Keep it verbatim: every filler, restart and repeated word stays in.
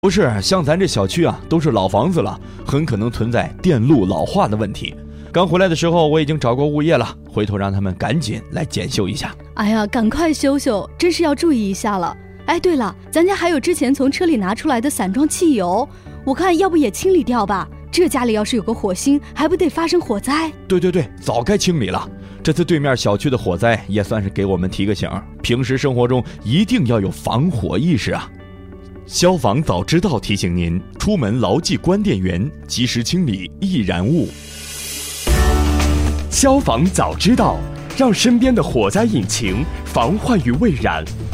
不是，像咱这小区啊，都是老房子了，很可能存在电路老化的问题。刚回来的时候，我已经找过物业了，回头让他们赶紧来检修一下。 哎呀，赶快修修，真是要注意一下了。哎，对了，咱家还有之前从车里拿出来的散装汽油，我看要不也清理掉吧？这家里要是有个火星，还不得发生火灾？ 对对对，早该清理了。这次对面小区的火灾也算是给我们提个醒，平时生活中一定要有防火意识啊。消防早知道提醒您，出门牢记关电源，及时清理易燃物。 消防早知道，让身边的火灾引擎防患于未然。